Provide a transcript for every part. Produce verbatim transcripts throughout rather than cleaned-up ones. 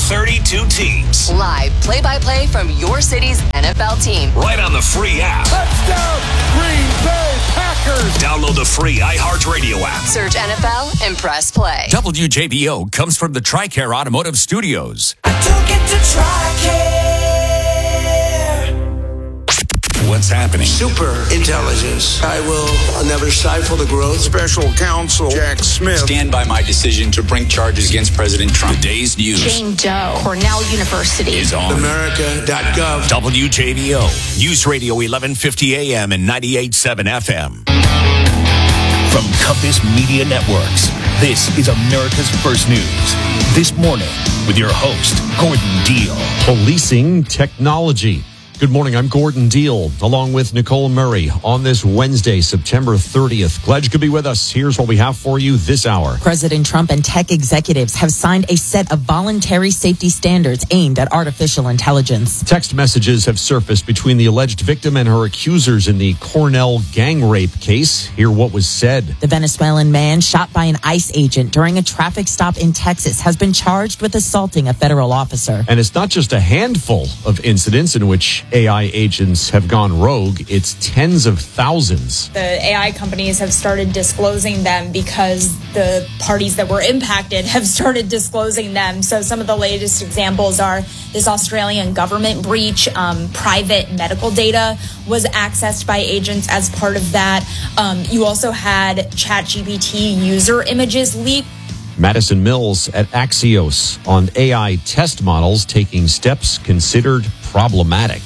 thirty-two teams. Live play-by-play from your city's N F L team. Right on the free app. Touchdown, Green Bay Packers. Download the free iHeartRadio app. Search N F L and press play. W J B O comes from the TRICARE Automotive Studios. I took it to TRICARE. What's happening? Super intelligence. I will never stifle the growth. Special counsel Jack Smith. Stand by my decision to bring charges against President Trump. The day's news. Jane Doe, Cornell University. Is on America dot gov. W J B O News Radio eleven fifty A M and ninety-eight point seven F M. From Compass Media Networks, this is America's First News. This morning with your host, Gordon Deal. Policing technology. Good morning, I'm Gordon Deal, along with Nicole Murray on this Wednesday, September thirtieth. Glad you could be with us. Here's what we have for you this hour. President Trump and tech executives have signed a set of voluntary safety standards aimed at artificial intelligence. Text messages have surfaced between the alleged victim and her accusers in the Cornell gang rape case. Hear what was said. The Venezuelan man shot by an ICE agent during a traffic stop in Texas has been charged with assaulting a federal officer. And it's not just a handful of incidents in which A I agents have gone rogue. It's tens of thousands. The A I companies have started disclosing them because the parties that were impacted have started disclosing them. So some of the latest examples are this Australian government breach. Um, private medical data was accessed by agents as part of that. Um, you also had ChatGPT user images leaked. Madison Mills at Axios on A I test models taking steps considered problematic.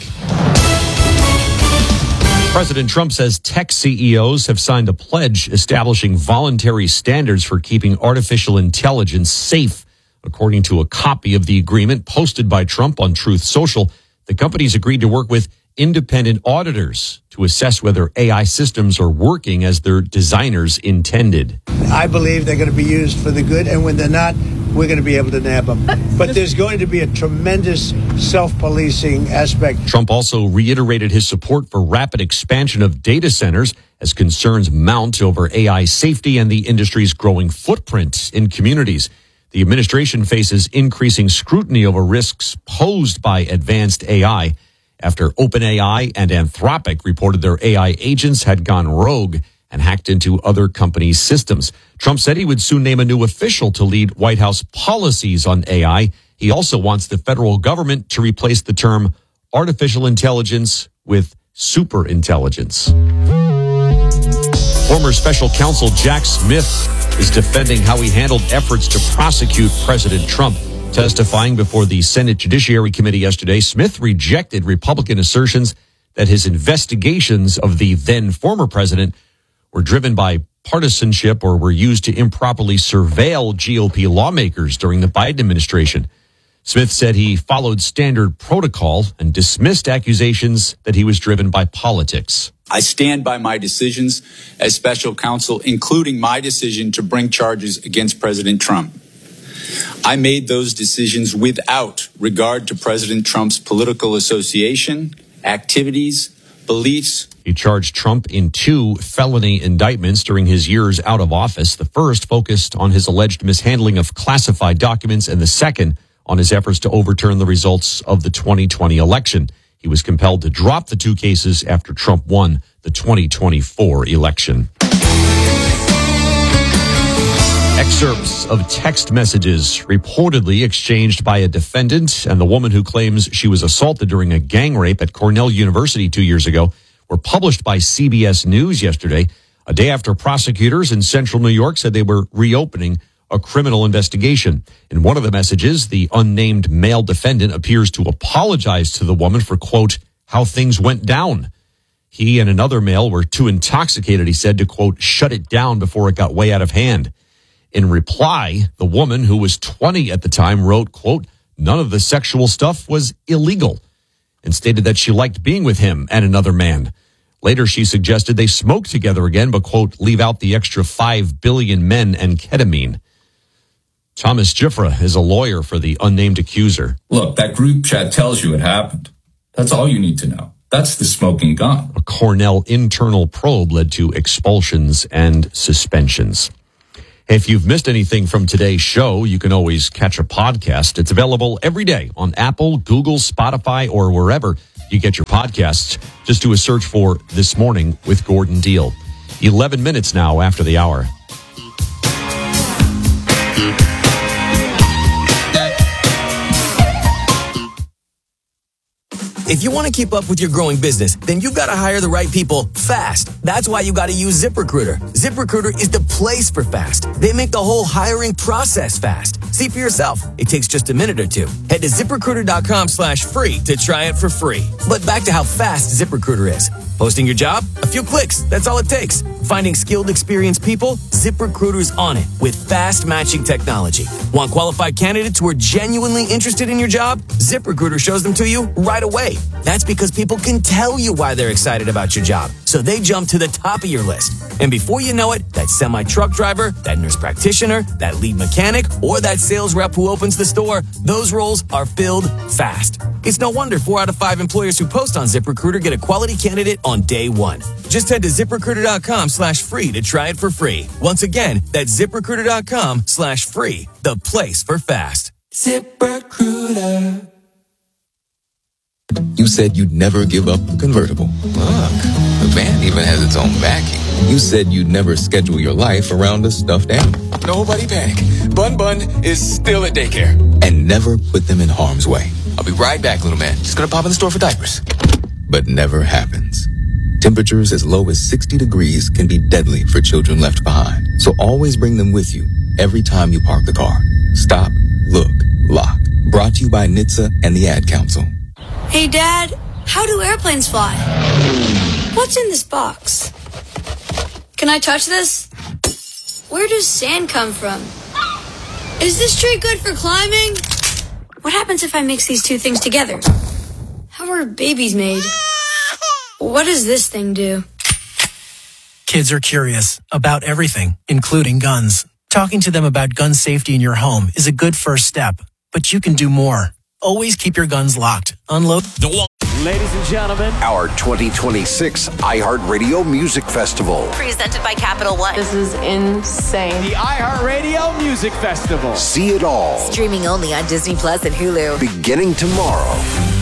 President Trump says tech C E Os have signed a pledge establishing voluntary standards for keeping artificial intelligence safe. According to a copy of the agreement posted by Trump on Truth Social, the companies agreed to work with independent auditors to assess whether A I systems are working as their designers intended. I believe they're going to be used for the good, and when they're not, we're going to be able to nab them. But there's going to be a tremendous self-policing aspect. Trump also reiterated his support for rapid expansion of data centers as concerns mount over A I safety and the industry's growing footprint in communities. The administration faces increasing scrutiny over risks posed by advanced A I after OpenAI and Anthropic reported their A I agents had gone rogue and hacked into other companies' systems. Trump said he would soon name a new official to lead White House policies on A I. He also wants the federal government to replace the term artificial intelligence with super intelligence. Former special counsel Jack Smith is defending how he handled efforts to prosecute President Trump. Testifying before the Senate Judiciary Committee yesterday, Smith rejected Republican assertions that his investigations of the then former president were driven by partisanship or were used to improperly surveil G O P lawmakers during the Biden administration. Smith said he followed standard protocol and dismissed accusations that he was driven by politics. I stand by my decisions as special counsel, including my decision to bring charges against President Trump. I made those decisions without regard to President Trump's political association, activities, beliefs. He charged Trump in two felony indictments during his years out of office. The first focused on his alleged mishandling of classified documents, and the second on his efforts to overturn the results of the twenty twenty election. He was compelled to drop the two cases after Trump won the twenty twenty-four election. Excerpts of text messages reportedly exchanged by a defendant and the woman who claims she was assaulted during a gang rape at Cornell University two years ago were published by C B S News yesterday, a day after prosecutors in central New York said they were reopening a criminal investigation. In one of the messages, the unnamed male defendant appears to apologize to the woman for, quote, how things went down. He and another male were too intoxicated, he said, to, quote, shut it down before it got way out of hand. In reply, the woman, who was twenty at the time, wrote, quote, none of the sexual stuff was illegal, and stated that she liked being with him and another man. Later, she suggested they smoke together again, but, quote, leave out the extra five billion men and ketamine. Thomas Giffra is a lawyer for the unnamed accuser. Look, that group chat tells you it happened. That's all you need to know. That's the smoking gun. A Cornell internal probe led to expulsions and suspensions. If you've missed anything from today's show, you can always catch a podcast. It's available every day on Apple, Google, Spotify, or wherever you get your podcasts. Just do a search for This Morning with Gordon Deal. eleven minutes now after the hour. If you want to keep up with your growing business, then you've got to hire the right people fast. That's why you got to use ZipRecruiter. ZipRecruiter is the place for fast. They make the whole hiring process fast. See for yourself. It takes just a minute or two. Head to ZipRecruiter.com slash free to try it for free. But back to how fast ZipRecruiter is. Posting your job? A few clicks. That's all it takes. Finding skilled, experienced people? ZipRecruiter's on it with fast matching technology. Want qualified candidates who are genuinely interested in your job? ZipRecruiter shows them to you right away. That's because people can tell you why they're excited about your job. So they jump to the top of your list. And before you know it, that semi-truck driver, that nurse practitioner, that lead mechanic, or that sales rep who opens the store, those roles are filled fast. It's no wonder four out of five employers who post on ZipRecruiter get a quality candidate on day one. Just head to ZipRecruiter.com slash free to try it for free. Once again, that's ZipRecruiter.com slash free, the place for fast. ZipRecruiter. You said you'd never give up the convertible. Look, the van even has its own backing. You said you'd never schedule your life around a stuffed animal. Nobody panic. Bun Bun is still at daycare. And never put them in harm's way. I'll be right back, little man. Just gonna pop in the store for diapers. But never happens. Temperatures as low as sixty degrees can be deadly for children left behind. So always bring them with you every time you park the car. Stop, look, lock. Brought to you by N H T S A and the Ad Council. Hey, Dad, how do airplanes fly? What's in this box? Can I touch this? Where does sand come from? Is this tree good for climbing? What happens if I mix these two things together? How are babies made? What does this thing do? Kids are curious about everything, including guns. Talking to them about gun safety in your home is a good first step, but you can do more. Always keep your guns locked. Unload the wall. Ladies and gentlemen, our twenty twenty-six iHeartRadio Music Festival. Presented by Capital One. This is insane. The iHeartRadio Music Festival. See it all. Streaming only on Disney Plus and Hulu. Beginning tomorrow.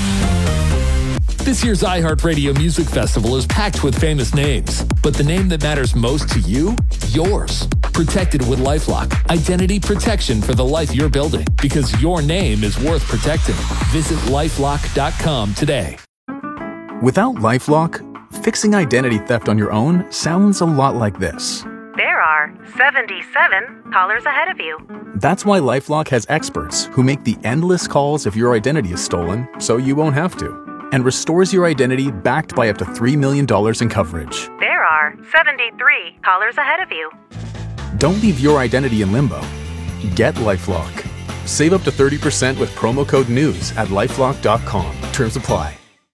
This year's iHeartRadio Music Festival is packed with famous names, but the name that matters most to you? Yours. Protected with LifeLock. Identity protection for the life you're building, because your name is worth protecting. Visit lifelock dot com today. Without LifeLock, fixing identity theft on your own sounds a lot like this. There are seventy-seven callers ahead of you. That's why LifeLock has experts who make the endless calls if your identity is stolen so you won't have to, and restores your identity backed by up to three million dollars in coverage. There are seventy-three callers ahead of you. Don't leave your identity in limbo. Get LifeLock. Save up to thirty percent with promo code NEWS at lifelock dot com. Terms apply.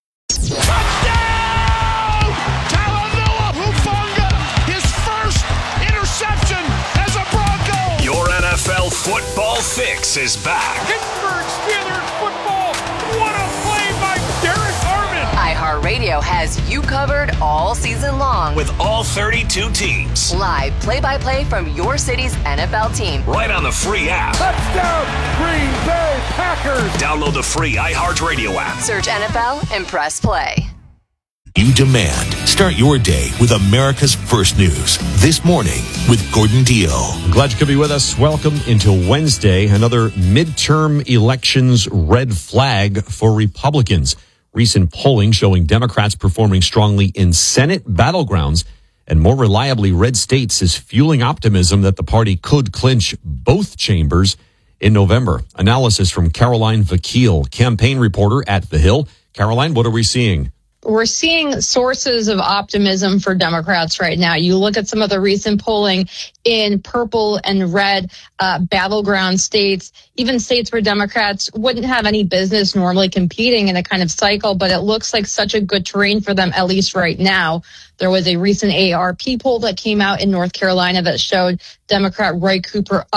Touchdown! Talanoa Hufanga, his first interception as a Bronco. Your N F L football fix is back. Pittsburgh Steelers football. What a play by Derek Harmon. iHeartRadio has you covered all season long. With all thirty-two teams. Live play-by-play from your city's N F L team. Right on the free app. Touchdown, Green Bay Packers. Download the free iHeartRadio app. Search N F L and press play. You demand. Start your day with America's First News. This Morning with Gordon Deal. Glad you could be with us. Welcome into Wednesday. Another midterm elections red flag for Republicans. Recent polling showing Democrats performing strongly in Senate battlegrounds and more reliably red states is fueling optimism that the party could clinch both chambers in November. Analysis from Caroline Vakil, campaign reporter at The Hill. Caroline, what are we seeing? We're seeing sources of optimism for Democrats right now. You look at some of the recent polling in purple and red uh, battleground states, even states where Democrats wouldn't have any business normally competing in a kind of cycle, but it looks like such a good terrain for them, at least right now. There was a recent A A R P poll that came out in North Carolina that showed Democrat Roy Cooper up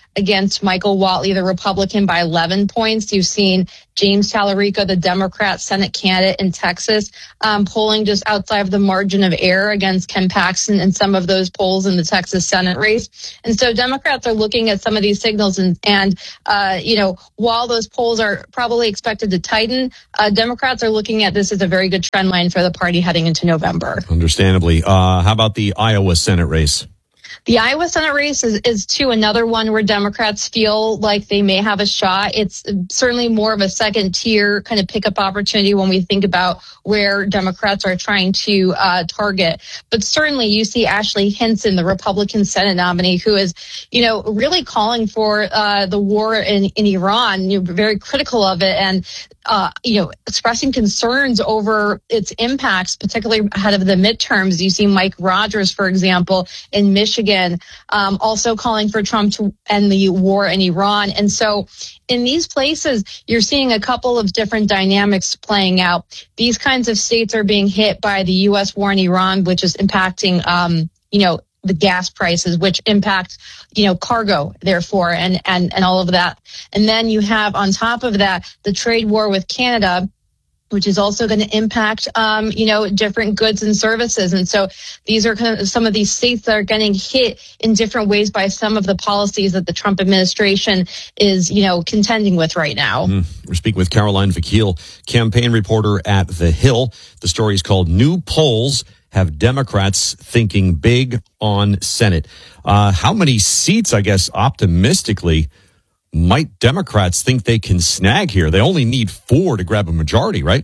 against Michael Whatley, the Republican, by eleven points. You've seen James Tallarico, the Democrat Senate candidate in Texas, um, polling just outside of the margin of error against Ken Paxton in some of those polls in the Texas Senate race. And so Democrats are looking at some of these signals, and, and uh, you know, while those polls are probably expected to tighten, uh, Democrats are looking at this as a very good trend line for the party heading into November. Understandably. Uh, how about the Iowa Senate race? The Iowa Senate race is, is too another one where Democrats feel like they may have a shot. It's certainly more of a second tier kind of pickup opportunity when we think about where Democrats are trying to uh, target. But certainly you see Ashley Hinson, the Republican Senate nominee, who is, you know, really calling for uh, the war in, in Iran, you know, very critical of it, and Uh, you know, expressing concerns over its impacts, particularly ahead of the midterms. You see Mike Rogers, for example, in Michigan, um, also calling for Trump to end the war in Iran. And so in these places, you're seeing a couple of different dynamics playing out. These kinds of states are being hit by the U S war in Iran, which is impacting, um, you know, the gas prices, which impact, you know, cargo, therefore, and, and, and all of that. And then you have on top of that, the trade war with Canada, which is also going to impact, um, you know, different goods and services. And so these are kind of some of these states that are getting hit in different ways by some of the policies that the Trump administration is, you know, contending with right now. Mm. We're speaking with Caroline Vakil, campaign reporter at The Hill. The story is called New Polls Have Democrats Thinking Big on Senate. Uh, how many seats, I guess, optimistically, might Democrats think they can snag here? They only need four to grab a majority, right?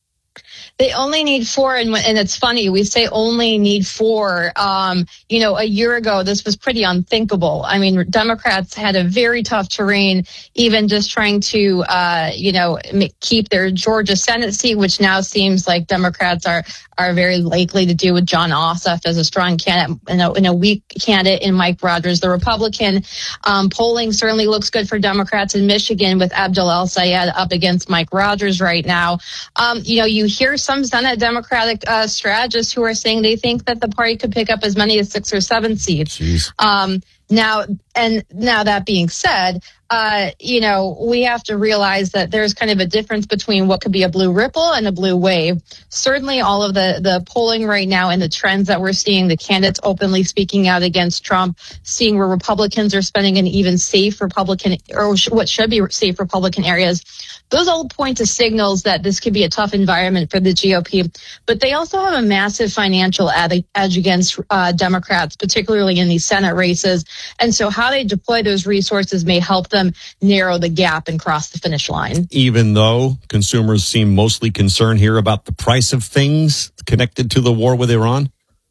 They only need four, and, and it's funny, we say only need four. Um, you know, a year ago, this was pretty unthinkable. I mean, Democrats had a very tough terrain, even just trying to, uh, you know, make, keep their Georgia Senate seat, which now seems like Democrats are are very likely to do with John Ossoff as a strong candidate, and a, and a weak candidate in Mike Rogers, the Republican. Um, polling certainly looks good for Democrats in Michigan with Abdel El-Sayed up against Mike Rogers right now. Um, you know, you hear some Senate Democratic uh, strategists who are saying they think that the party could pick up as many as six or seven seats. Um, now, and now that being said, uh, you know, we have to realize that there's kind of a difference between what could be a blue ripple and a blue wave. Certainly all of the, the polling right now and the trends that we're seeing, the candidates openly speaking out against Trump, seeing where Republicans are spending in even safe Republican, or what should be safe Republican areas. Those all point to signals that this could be a tough environment for the G O P. But they also have a massive financial edge against uh, Democrats, particularly in these Senate races. And so how they deploy those resources may help them narrow the gap and cross the finish line. Even though consumers seem mostly concerned here about the price of things connected to the war with Iran?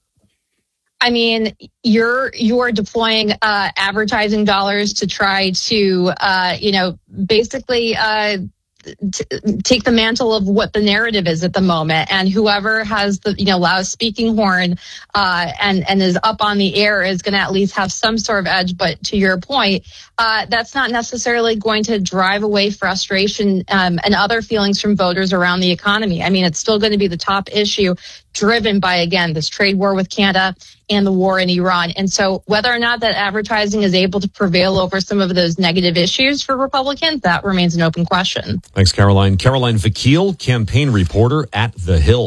I mean, you're you're deploying uh, advertising dollars to try to, uh, you know, basically uh, t- take the mantle of what the narrative is at the moment. And whoever has the, you know, loud speaking horn uh, and, and is up on the air is going to at least have some sort of edge. But to your point, uh, that's not necessarily going to drive away frustration um, and other feelings from voters around the economy. I mean, it's still going to be the top issue, driven by, again, this trade war with Canada and the war in Iran. And so whether or not that advertising is able to prevail over some of those negative issues for Republicans, that remains an open question. Thanks, Caroline. Caroline Vakil, campaign reporter at The Hill.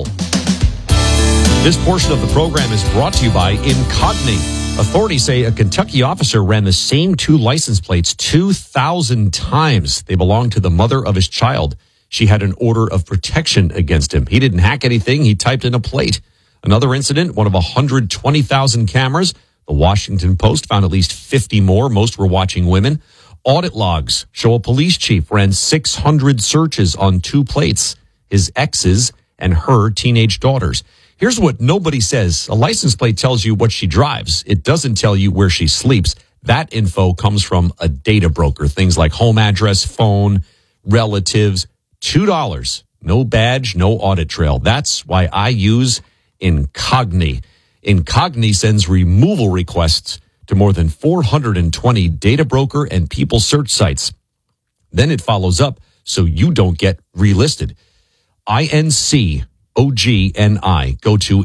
This portion of the program is brought to you by Incogni. Authorities say a Kentucky officer ran the same two license plates two thousand times. They belonged to the mother of his child. She had an order of protection against him. He didn't hack anything. He typed in a plate. Another incident, one of one hundred twenty thousand cameras. The Washington Post found at least fifty more. Most were watching women. Audit logs show a police chief ran six hundred searches on two plates, his ex's and her teenage daughters. Here's what nobody says. A license plate tells you what she drives. It doesn't tell you where she sleeps. That info comes from a data broker. Things like home address, phone, relatives. two dollars. No badge, no audit trail. That's why I use Incogni. Incogni sends removal requests to more than four hundred twenty data broker and people search sites. Then it follows up so you don't get relisted. I N C O G N I. Go to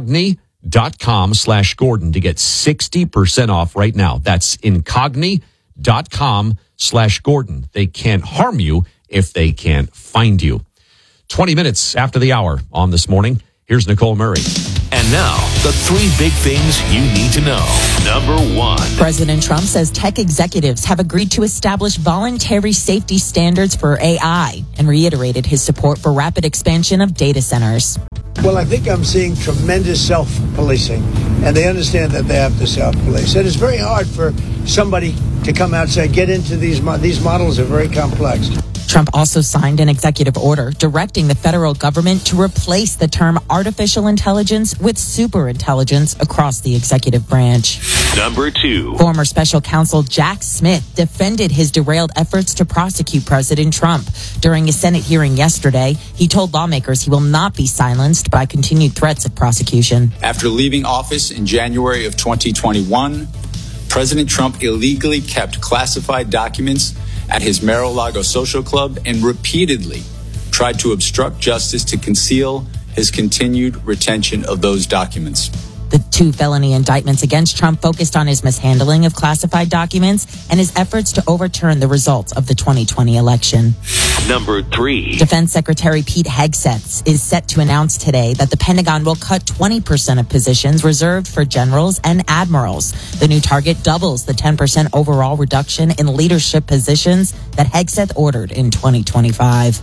incogni.com slash Gordon to get sixty percent off right now. That's incogni.com dot com slash Gordon. They can't harm you if they can't find you. twenty minutes after the hour on This Morning, here's Nicole Murray. And now, the three big things you need to know. Number one. President Trump says tech executives have agreed to establish voluntary safety standards for A I and reiterated his support for rapid expansion of data centers. Well, I think I'm seeing tremendous self-policing, and they understand that they have to self-police. And it's very hard for somebody to come out and say, get into these, mo- these models are very complex. Trump also signed an executive order directing the federal government to replace the term artificial intelligence with superintelligence across the executive branch. Number two. Former special counsel Jack Smith defended his derailed efforts to prosecute President Trump. During a Senate hearing yesterday, he told lawmakers he will not be silenced by continued threats of prosecution. After leaving office in January of twenty twenty-one, President Trump illegally kept classified documents at his Mar-a-Lago social club and repeatedly tried to obstruct justice to conceal his continued retention of those documents. The two felony indictments against Trump focused on his mishandling of classified documents and his efforts to overturn the results of the twenty twenty election. Number three. Defense Secretary Pete Hegseth is set to announce today that the Pentagon will cut twenty percent of positions reserved for generals and admirals. The new target doubles the ten percent overall reduction in leadership positions that Hegseth ordered in twenty twenty-five.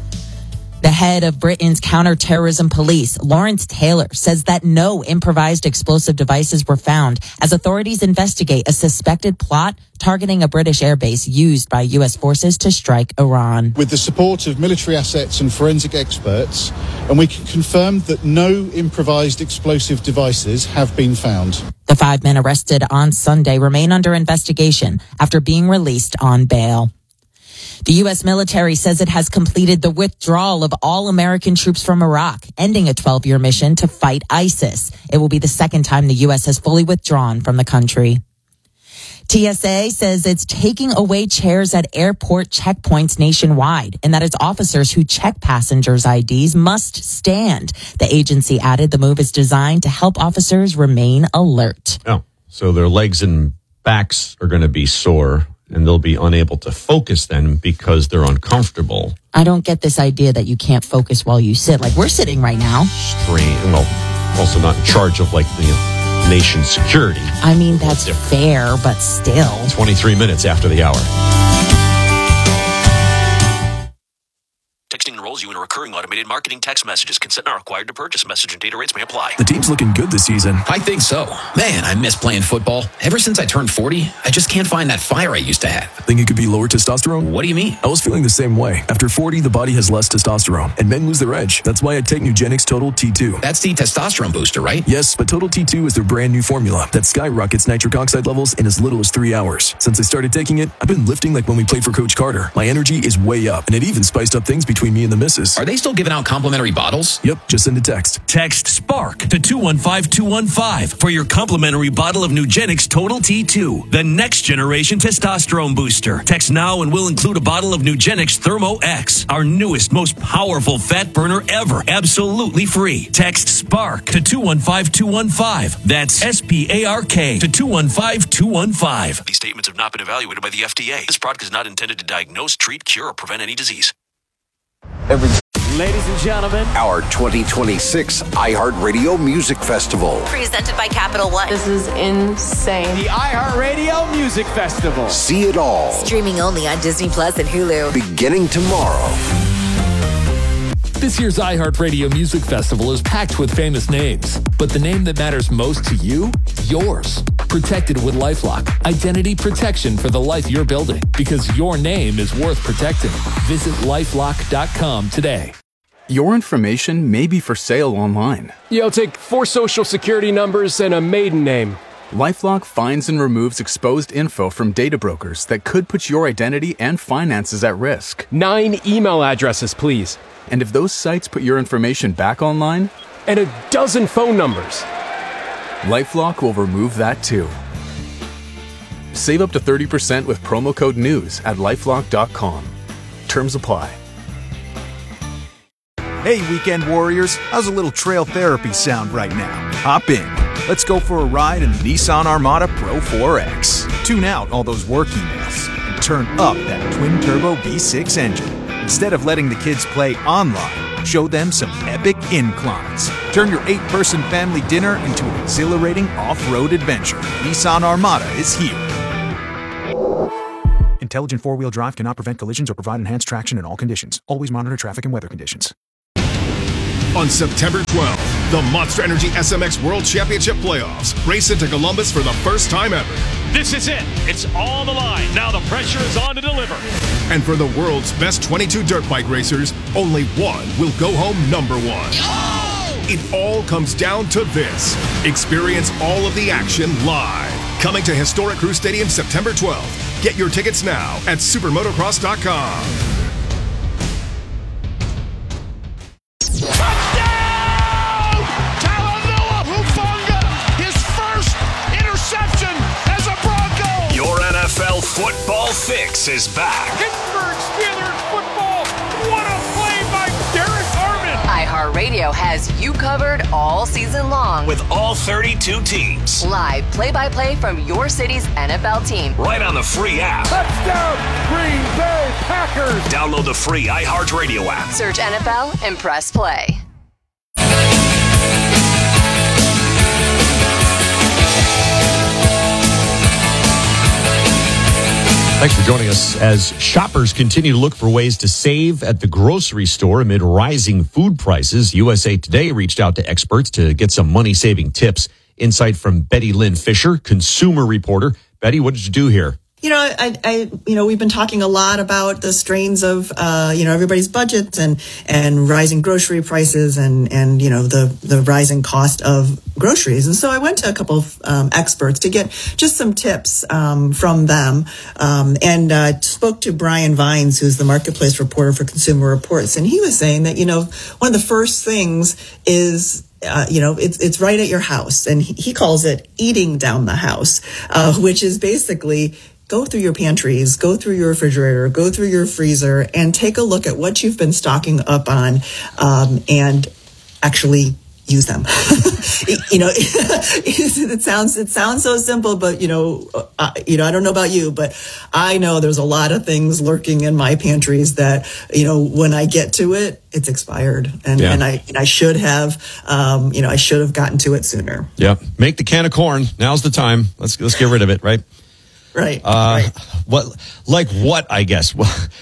The head of Britain's counterterrorism police, Lawrence Taylor, says that no improvised explosive devices were found as authorities investigate a suspected plot targeting a British airbase used by U S forces to strike Iran. With the support of military assets and forensic experts, and we can confirm that no improvised explosive devices have been found. The five men arrested on Sunday remain under investigation after being released on bail. The U S military says it has completed the withdrawal of all American troops from Iraq, ending a twelve-year mission to fight ISIS. It will be the second time the U S has fully withdrawn from the country. T S A says it's taking away chairs at airport checkpoints nationwide and that its officers who check passengers' I Ds must stand. The agency added the move is designed to help officers remain alert. Oh, so their legs and backs are going to be sore. And they'll be unable to focus then because they're uncomfortable. I don't get this idea that you can't focus while you sit. Like we're sitting right now. Strange. Well, also not in charge of like the you know, nation's security. I mean, that's fair, but still. twenty-three minutes after the hour. Texting enrolls you in a recurring automated marketing text messages. Consent not required to purchase. Message and data rates may apply. The team's looking good this season. I think so. Man, I miss playing football. Ever since I turned forty, I just can't find that fire I used to have. Think it could be lower testosterone? What do you mean? I was feeling the same way. After forty, the body has less testosterone, and men lose their edge. That's why I take Nugenix Total T two. That's the testosterone booster, right? Yes, but Total T two is their brand new formula that skyrockets nitric oxide levels in as little as three hours. Since I started taking it, I've been lifting like when we played for Coach Carter. My energy is way up, and it even spiced up things between me and the missus. Are they still giving out complimentary bottles? Yep, just send a text. Text SPARK to two one five two one five for your complimentary bottle of Nugenix Total T two, the next generation testosterone booster. Text now and we'll include a bottle of Nugenix Thermo X, our newest, most powerful fat burner ever, absolutely free. Text SPARK to two one five two one five. That's S P A R K to two one five two one five. These statements have not been evaluated by the F D A. This product is not intended to diagnose, treat, cure, or prevent any disease. Every Ladies and gentlemen, our twenty twenty-six iHeartRadio Music Festival. Presented by Capital One. This is insane. the iHeartRadio Music Festival. See it all. Streaming only on Disney Plus and Hulu. Beginning tomorrow. This year's iHeartRadio Music Festival is packed with famous names, but the name that matters most to you, yours. Protected with LifeLock, identity protection for the life you're building, because your name is worth protecting. Visit lifelock dot com today. Your information may be for sale online. Yo, take four social security numbers and a maiden name. LifeLock finds and removes exposed info from data brokers that could put your identity and finances at risk. Nine email addresses, please. And if those sites put your information back online, and a dozen phone numbers, LifeLock will remove that too. Save up to thirty percent with promo code NEWS at lifelock dot com. Terms apply. Hey, weekend warriors, how's a little trail therapy sound right now? Hop in. Let's go for a ride in the Nissan Armada Pro four X. Two Tune out all those work emails and turn up that twin-turbo V six engine. Instead of letting the kids play online, show them some epic inclines. Turn your eight-person family dinner into an exhilarating off-road adventure. Nissan Armada is here. Intelligent four-wheel drive cannot prevent collisions or provide enhanced traction in all conditions. Always monitor traffic and weather conditions. On September twelfth, the Monster Energy S M X World Championship Playoffs race into Columbus for the first time ever. This is it. It's all on the line. Now the pressure is on to deliver. And for the world's best twenty-two dirt bike racers, only one will go home number one. Oh! It all comes down to this. Experience all of the action live. Coming to historic Crew Stadium September twelfth. Get your tickets now at supermotocross dot com. Touchdown! Talanoa Hufanga, his first interception as a Bronco. Your N F L football fix is back. Pittsburgh Steelers football. What a play by Derek Harmon. iHeartRadio has you covered all season long With all thirty-two teams. live play-by-play from your city's N F L team. Right on the free app. Touchdown, Green Bay Packers. Download the free iHeartRadio app. Search N F L and press play. Thanks for joining us as shoppers continue to look for ways to save at the grocery store amid rising food prices. U S A Today reached out to experts to get some money-saving tips. Insight from Betty Lynn Fisher, consumer reporter. Betty, what did you do here? You know, I, I, you know, we've been talking a lot about the strains of, uh, you know, everybody's budgets and, and rising grocery prices and, and, you know, the, the rising cost of groceries. And so I went to a couple of um, experts to get just some tips um, from them. Um, and uh, spoke to Brian Vines, who's the marketplace reporter for Consumer Reports. And he was saying that, you know, one of the first things is, Uh, you know, it's it's right at your house, and he, he calls it eating down the house, uh, which is basically go through your pantries, go through your refrigerator, go through your freezer, and take a look at what you've been stocking up on, um, and actually use them. you know, it sounds it sounds so simple, but you know, uh, you know, I don't know about you, but I know there's a lot of things lurking in my pantries that, you know, when I get to it, it's expired, and Yeah. and I and I should have, um, you know, I should have gotten to it sooner. Yeah, make the can of corn. Now's the time. Let's let's get rid of it, right? Right. Uh, right. What, like what? I guess.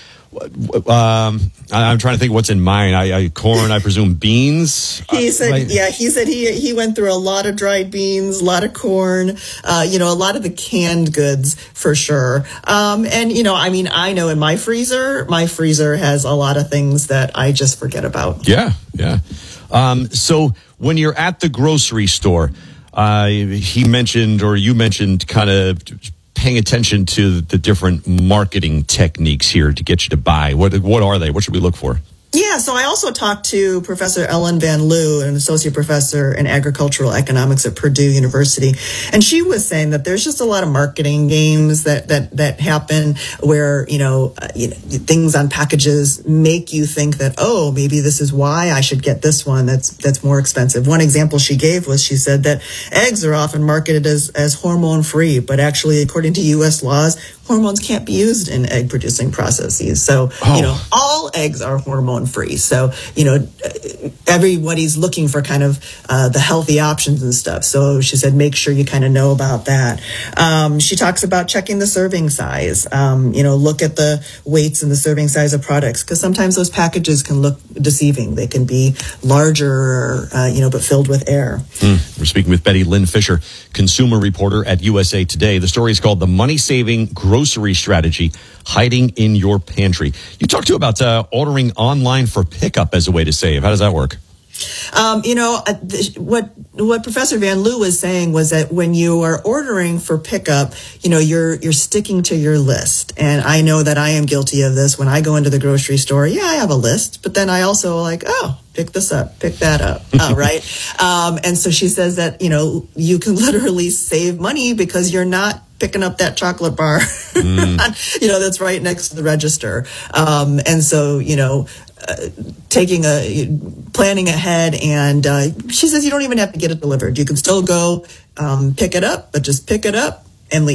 Um, I, I'm trying to think what's in mine. I, I corn. I presume beans. He said, uh, right? yeah, he said he he went through a lot of dried beans, a lot of corn, uh, you know, a lot of the canned goods for sure. Um, and you know, I mean, I know in my freezer, my freezer has a lot of things that I just forget about. Yeah, yeah. Um, so when you're at the grocery store, uh, he mentioned, or you mentioned, kind of paying attention to the different marketing techniques here to get you to buy. What what are they? What should we look for? Yeah, so I also talked to Professor Ellen Van Loo, an associate professor in agricultural economics at Purdue University, and she was saying that there's just a lot of marketing games that that that happen where, you know, uh, you know, things on packages make you think that, oh, maybe this is why I should get this one that's that's more expensive. One example she gave was she said that eggs are often marketed as as hormone free, but actually, according to U S laws, hormones can't be used in egg producing processes. So, oh. you know, all eggs are hormone free. So, you know, everybody's looking for kind of uh, the healthy options and stuff. So she said, make sure you kind of know about that. Um, she talks about checking the serving size. Um, you know, look at the weights and the serving size of products, because sometimes those packages can look deceiving. They can be larger, uh, you know, but filled with air. Mm. We're speaking with Betty Lynn Fisher, consumer reporter at U S A Today. The story is called The Money-Saving Grocery Strategy, Hiding in Your Pantry. You talked to about uh, ordering online for pickup as a way to save. How does that work? Um, you know, uh, th- what what Professor Van Loo was saying was that when you are ordering for pickup, you know, you're you're sticking to your list. And I know that I am guilty of this. When I go into the grocery store, yeah, I have a list, but then I also like, oh, pick this up, pick that up, uh, right? Um, and so she says that, you know, you can literally save money because you're not picking up that chocolate bar, mm. you know, that's right next to the register. Um, and so, you know, uh, taking a, planning ahead, and uh, she says you don't even have to get it delivered. You can still go um, pick it up, but just pick it up and leave.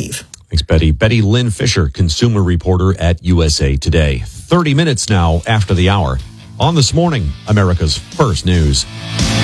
Thanks, Betty. Betty Lynn Fisher, consumer reporter at U S A Today. thirty minutes now after the hour. On This Morning, America's First News.